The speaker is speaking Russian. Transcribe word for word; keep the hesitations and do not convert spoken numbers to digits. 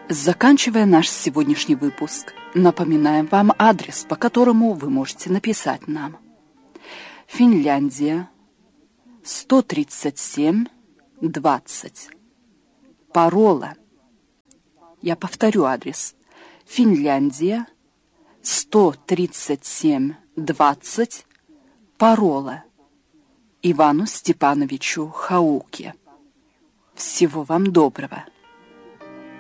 Заканчивая наш сегодняшний выпуск, напоминаем вам адрес, по которому вы можете написать нам. Финляндия, сто тридцать семь, двадцать. Парола. Я повторю адрес. Финляндия, сто тридцать семь, двадцать. Парола. Ивану Степановичу Хауке. Всего вам доброго.